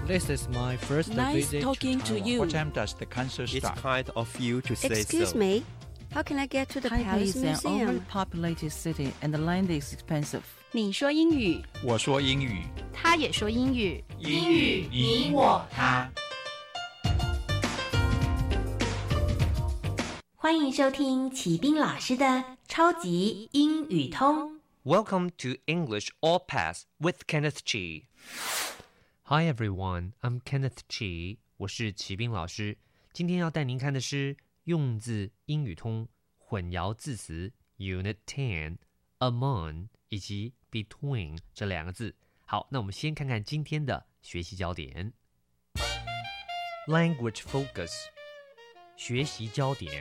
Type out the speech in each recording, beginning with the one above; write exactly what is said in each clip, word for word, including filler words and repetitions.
This is my first Nice visit talking to to Taiwan. you. What time does the concert It's start? kind of you to say Excuse so. me, how can I get to the Taipei Palace is an Museum? overpopulated city and the land is expensive. 你说英语， 我说英语， 他也说英语。 英语你我他。 欢迎收听齐斌老师的超级英语通。 Welcome to English All Pass with Kenneth Chi. Hi everyone, I'm Kenneth Chi. 我是齐斌老师。今天要带您看的是用字英语通混淆字词 Unit ten among 以及 between 这两个字。好，那我们先看看今天的学习焦点。Language focus 学习焦点。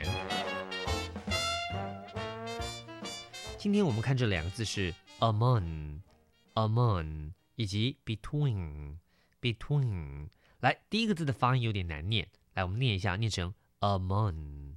今天我们看这两个字是 among among 以及 between between。来，第一个字的发音有点难念，来我们念一下，念成 among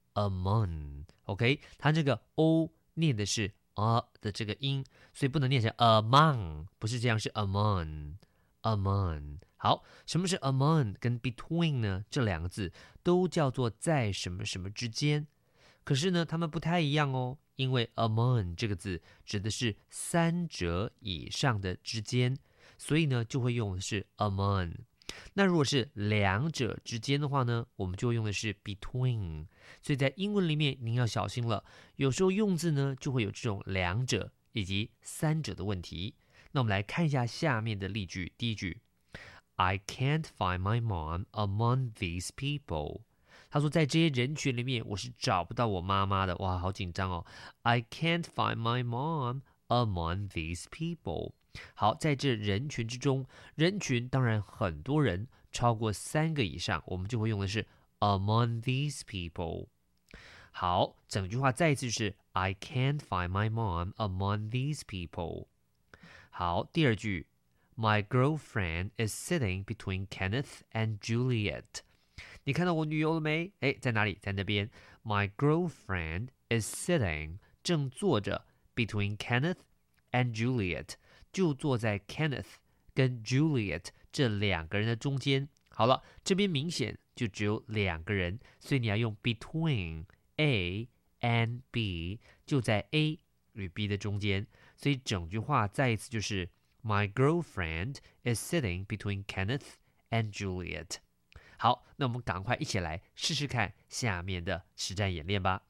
among OK， 它这个 o 念的是 a 的这个音，所以不能念成 among， 不是这样，是 among among。 好，什么是 among 跟 between 呢？这两个字都叫做在什么什么之间，可是呢它们不太一样哦，因为 among 这个字指的是三者以上的之间，所以呢就会用的是 among。那如果是两者之间的话呢，我们就会用的是 between。 所以在英文里面您要小心了，有时候用字呢就会有这种两者以及三者的问题。那我们来看一下下面的例句。第一句 I can't find my mom among these people。 他说在这些人群里面我是找不到我妈妈的。哇，好紧张哦。 I can't find my mom among these people。好，在这人群之中，人群当然很多人，超过三个以上，我们就会用的是 among these people。 好，整句话再一次是 I can't find my mom among these people。 好，第二句 My girlfriend is sitting between Kenneth and Juliet。 你看到我女友了没？诶，在哪里？在那边。 My girlfriend is sitting 正坐着 between Kenneth and Juliet，就坐在 Kenneth 跟 Juliet 这两个人的中间。好了，这边明显就只有两个人，所以你要用 between A and B， 就在 A 与 B 的中间。所以整句话再一次就是 My girlfriend is sitting between Kenneth and Juliet。 好，那我们赶快一起来试试看下面的实战演练吧。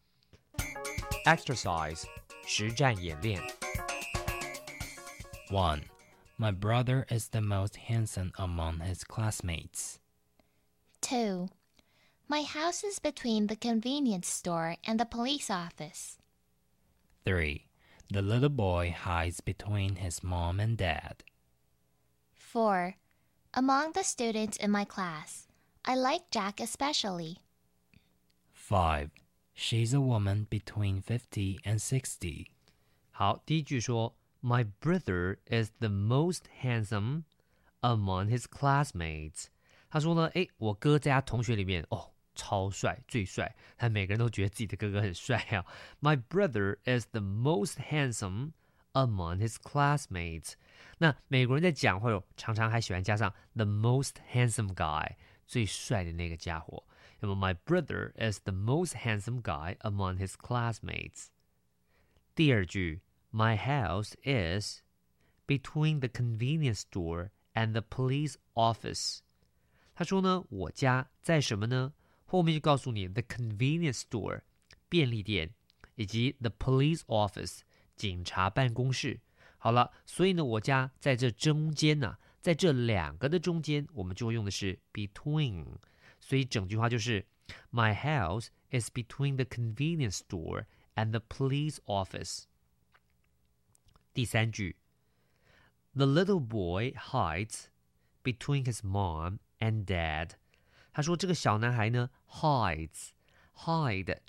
Exercise 实战演练。 one. My brother is the most handsome among his classmates. two. My house is between the convenience store and the police office. three. The little boy hides between his mom and dad. four. Among the students in my class, I like Jack especially. five. She's a woman between fifty and sixty. 好，第一句说My brother is the most handsome among his classmates。 他说呢，诶，我哥在他同学里面哦，超帅，最帅，他每个人都觉得自己的哥哥很帅啊。My brother is the most handsome among his classmates。 那美国人在讲话有常常还喜欢加上 the most handsome guy， 最帅的那个家伙。那么 My brother is the most handsome guy among his classmates。 第二句My house is between the convenience store and the police office。 他说呢，我家在什么呢？后面就告诉你 the convenience store 便利店，以及 the police office 警察办公室。好了，所以呢，我家在这中间呢、啊，在这两个的中间，我们就会用的是 between。 所以整句话就是 My house is between the convenience store and the police office。第三句 The little boy hides between his mom and dad。 他说这个小男孩呢 hides hide